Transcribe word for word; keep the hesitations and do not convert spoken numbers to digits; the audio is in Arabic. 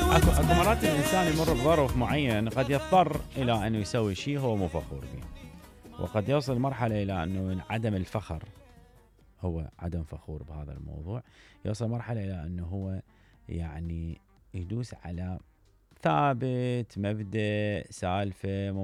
اكو اكو مرات الانسان يمر بظرف معين قد يضطر الى انه يسوي شيء هو مو فخور به، وقد يوصل مرحله الى انه عدم الفخر هو عدم فخور بهذا الموضوع، يوصل مرحله الى انه هو يعني يدوس على ثابت مبدأ سالفه